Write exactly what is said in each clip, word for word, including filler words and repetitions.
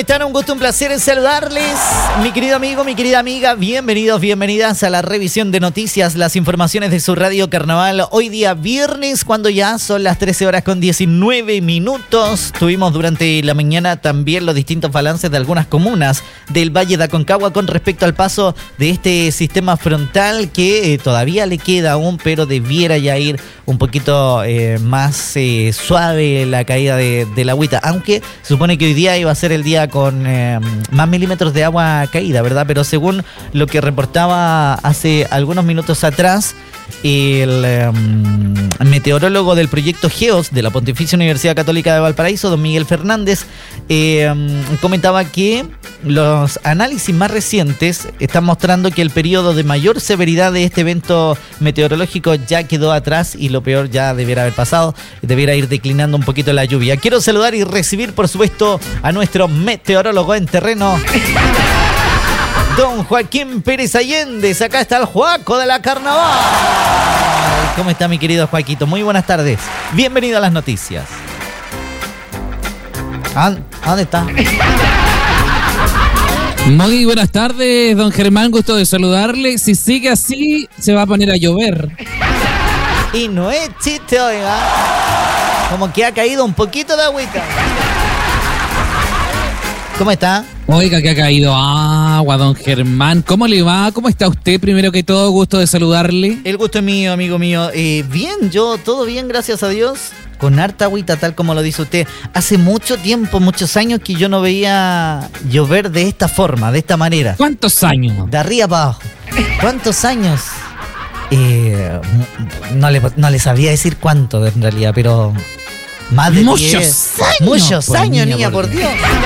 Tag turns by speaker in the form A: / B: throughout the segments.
A: están? Un gusto, un placer en saludarles. Mi querido amigo, mi querida amiga, bienvenidos, bienvenidas a la revisión de noticias, las informaciones de su Radio Carnaval. Hoy día viernes, cuando ya son las trece horas con diecinueve minutos. Tuvimos durante la mañana también los distintos balances de algunas comunas del Valle de Aconcagua con respecto al paso de este sistema frontal que eh, todavía le queda aún, pero debiera ya ir un poquito eh, más eh, suave la caída de, de la agüita, aunque se supone que hoy día iba a ser el día con eh, más milímetros de agua caída, ¿verdad? Pero según lo que reportaba hace algunos minutos atrás el eh, meteorólogo del proyecto GEOS de la Pontificia Universidad Católica de Valparaíso, don Miguel Fernández, eh, comentaba que los análisis más recientes están mostrando que el periodo de mayor severidad de este evento meteorológico ya quedó atrás y lo peor ya debiera haber pasado, debiera ir declinando un poquito la lluvia. Quiero saludar y recibir, por supuesto, a nuestro meteorólogo en terreno, don Joaquín Pérez Allende. Acá está el Joaco de la Carnaval. ¿Cómo está, mi querido Joaquito? Muy buenas tardes. Bienvenido a las noticias. ¿A dónde está?
B: Muy buenas tardes, don Germán. Gusto de saludarle. Si sigue así, se va a poner a llover.
A: Y no es chiste, oiga. Como que ha caído un poquito de agüita. ¿Cómo está?
B: Oiga, que ha caído agua, don Germán. ¿Cómo le va? ¿Cómo está usted? Primero que todo, gusto de saludarle.
A: El gusto es mío, amigo mío. Eh, bien, yo, todo bien, gracias a Dios. Con harta agüita, tal como lo dice usted. Hace mucho tiempo, muchos años que yo no veía llover de esta forma, de esta manera.
B: ¿Cuántos años?
A: De arriba para abajo. ¿Cuántos años? Eh, no, le, no le sabría decir cuánto en realidad, pero más de
B: muchos
A: diez.
B: años.
A: Muchos
B: pues,
A: años,
B: niña,
A: niña, por Dios.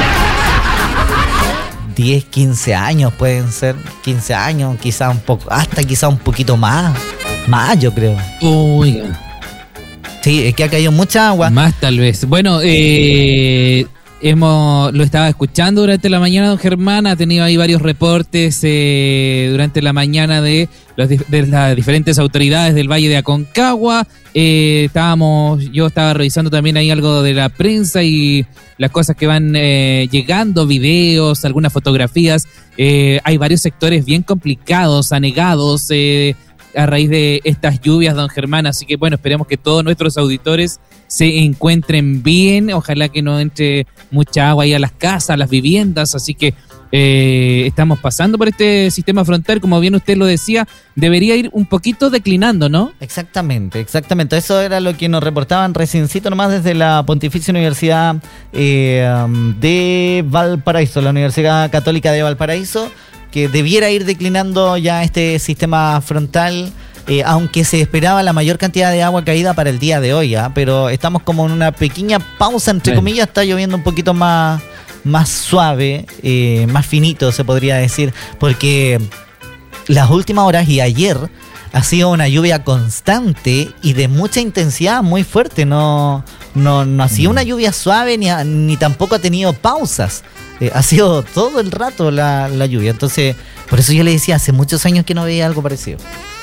A: diez, quince años pueden ser. quince años, quizá un poco, hasta quizá un poquito más. Más, yo creo.
B: Oiga.
A: Sí, es que ha caído mucha agua.
B: Más tal vez. Bueno, eh, hemos lo estaba escuchando durante la mañana, don Germán. Ha tenido ahí varios reportes eh, durante la mañana de, los, de las diferentes autoridades del Valle de Aconcagua. Eh, estábamos, yo estaba revisando también ahí algo de la prensa y las cosas que van eh, llegando, videos, algunas fotografías. Eh, hay varios sectores bien complicados, anegados, eh, a raíz de estas lluvias, don Germán. Así que bueno, esperemos que todos nuestros auditores se encuentren bien. Ojalá que no entre mucha agua ahí a las casas, a las viviendas. Así que eh, estamos pasando por este sistema frontal, como bien usted lo decía, debería ir un poquito declinando, ¿no?
A: Exactamente, exactamente. Eso era lo que nos reportaban reciencito nomás desde la Pontificia Universidad eh, de Valparaíso, la Universidad Católica de Valparaíso, que debiera ir declinando ya este sistema frontal, eh, aunque se esperaba la mayor cantidad de agua caída para el día de hoy, ¿eh? Pero estamos como en una pequeña pausa, entre sí. comillas, está lloviendo un poquito más, más suave, eh, más finito se podría decir, porque las últimas horas y ayer ha sido una lluvia constante y de mucha intensidad, muy fuerte, no, no, no ha sido una lluvia suave ni, ni tampoco ha tenido pausas. Eh, ha sido todo el rato la, la lluvia. Entonces, por eso yo le decía, hace muchos años que no veía algo parecido.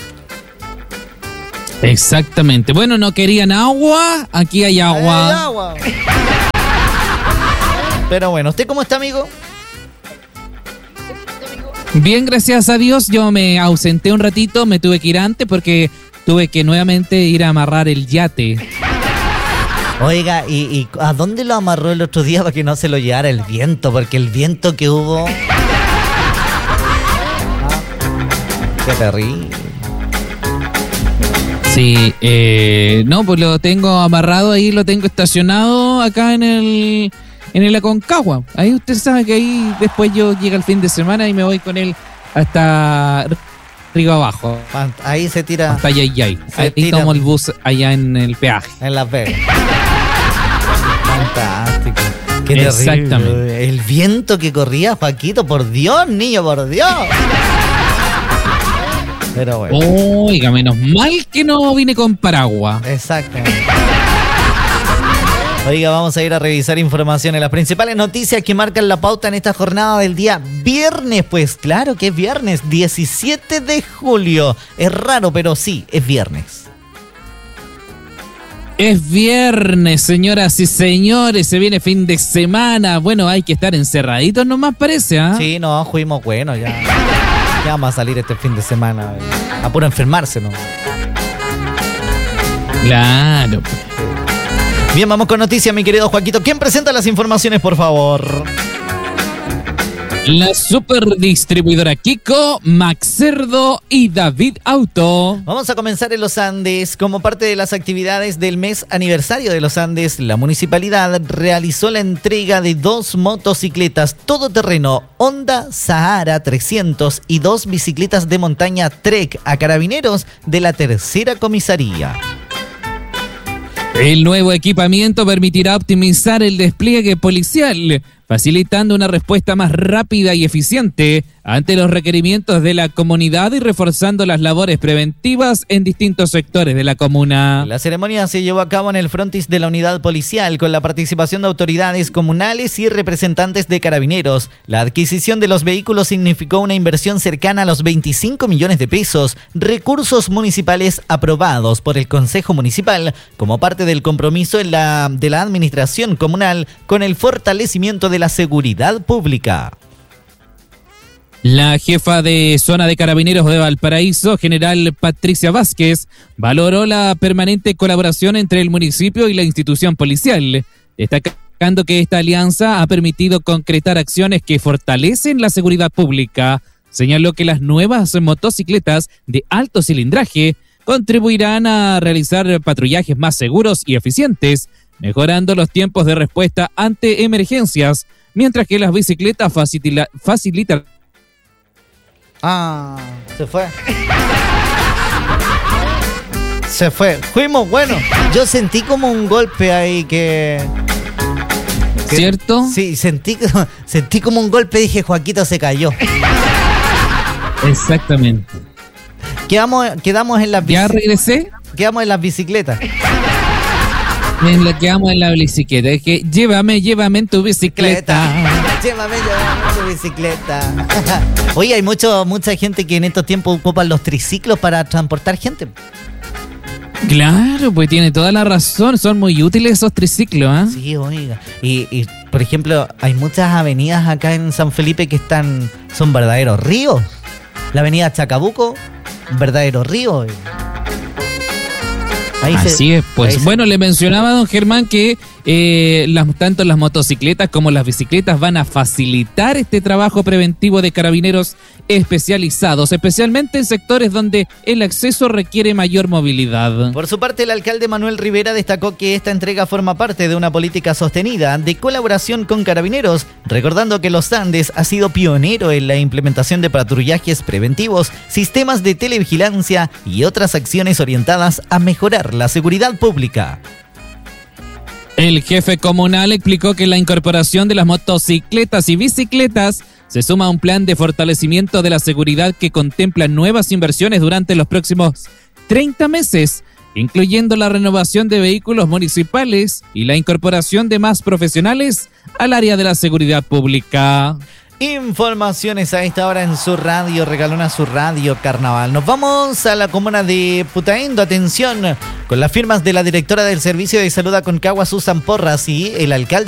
B: Exactamente. Bueno, no querían agua, aquí hay agua.
A: Hay agua. Pero bueno, ¿usted cómo está, amigo?
B: Bien, gracias a Dios. Yo me ausenté un ratito, me tuve que ir antes porque tuve que nuevamente ir a amarrar el yate.
A: Oiga, ¿y, y a dónde lo amarró el otro día para que no se lo llevara el viento? Porque el viento que hubo... Ah, qué terrible.
B: Sí, eh, no, pues lo tengo amarrado ahí, lo tengo estacionado acá en el en el Aconcagua. Ahí usted sabe que ahí después yo llega el fin de semana y me voy con él hasta Río Abajo.
A: Ahí se tira.
B: Hasta Yayay. Ahí
A: tira,
B: tomo el bus allá en el peaje.
A: En Las Vegas. Fantástico. Qué terrible.
B: Exactamente.
A: El viento que corría, Joaquito, por Dios, niño, por Dios. Pero bueno.
B: Oiga, menos mal que no vine con paraguas.
A: Exactamente. Oiga, vamos a ir a revisar información en las principales noticias que marcan la pauta en esta jornada del día viernes. Pues claro que es viernes, diecisiete de julio. Es raro, pero sí, es viernes.
B: Es viernes, señoras y señores, se viene fin de semana. Bueno, hay que estar encerraditos nomás, parece, ¿ah?
A: Sí, no, fuimos bueno, ya. Ya vamos a salir este fin de semana. A puro enfermarse, ¿no?
B: Claro.
A: Bien, vamos con noticias, mi querido Joaquito. ¿Quién presenta las informaciones, por favor?
B: La superdistribuidora Kiko, Max Cerdo y David Auto.
A: Vamos a comenzar en los Andes. Como parte de las actividades del mes aniversario de los Andes, la municipalidad realizó la entrega de dos motocicletas todoterreno Honda Sahara trescientos y dos bicicletas de montaña Trek a carabineros de la tercera comisaría.
B: El nuevo equipamiento permitirá optimizar el despliegue policial, facilitando una respuesta más rápida y eficiente ante los requerimientos de la comunidad y reforzando las labores preventivas en distintos sectores de la comuna.
A: La ceremonia se llevó a cabo en el frontis de la unidad policial con la participación de autoridades comunales y representantes de carabineros. La adquisición de los vehículos significó una inversión cercana a los veinticinco millones de pesos, recursos municipales aprobados por el Consejo Municipal como parte del compromiso en la, de la administración comunal con el fortalecimiento de la seguridad pública.
B: La jefa de zona de carabineros de Valparaíso, general Patricia Vázquez, valoró la permanente colaboración entre el municipio y la institución policial, destacando que esta alianza ha permitido concretar acciones que fortalecen la seguridad pública. Señaló que las nuevas motocicletas de alto cilindraje contribuirán a realizar patrullajes más seguros y eficientes, mejorando los tiempos de respuesta ante emergencias, mientras que las bicicletas facilita, facilitan...
A: Ah, se fue. Se fue. Fuimos, bueno. Yo sentí como un golpe ahí que... que
B: ¿Cierto?
A: Sí, sentí, sentí como un golpe, dije, Joaquito se cayó.
B: Exactamente.
A: Quedamos, quedamos en las
B: ¿Ya regresé?
A: Quedamos en las bicicletas.
B: En la que amo en la bicicleta. Es que llévame, llévame en tu bicicleta.
A: Llévame, llévame en tu bicicleta. Oye, hay mucho, mucha gente que en estos tiempos ocupan los triciclos para transportar gente.
B: Claro, pues tiene toda la razón. Son muy útiles esos triciclos, ¿ah? ¿eh?
A: Sí, oiga. Y, y, por ejemplo, hay muchas avenidas acá en San Felipe que están, son verdaderos ríos. La avenida Chacabuco, un verdadero río. Ahí
B: Así
A: se,
B: es, pues. Bueno, le mencionaba a don Germán que eh, las, tanto las motocicletas como las bicicletas van a facilitar este trabajo preventivo de carabineros especializados, especialmente en sectores donde el acceso requiere mayor movilidad.
A: Por su parte, el alcalde Manuel Rivera destacó que esta entrega forma parte de una política sostenida de colaboración con carabineros, recordando que Los Andes ha sido pionero en la implementación de patrullajes preventivos, sistemas de televigilancia y otras acciones orientadas a mejorar la seguridad pública.
B: El jefe comunal explicó que la incorporación de las motocicletas y bicicletas se suma a un plan de fortalecimiento de la seguridad que contempla nuevas inversiones durante los próximos treinta meses, incluyendo la renovación de vehículos municipales y la incorporación de más profesionales al área de la seguridad pública.
A: Informaciones a esta hora en su radio, regalona su radio Carnaval. Nos vamos a la comuna de Putaendo, atención, con las firmas de la directora del Servicio de Salud Aconcagua, Susan Porras, y el alcalde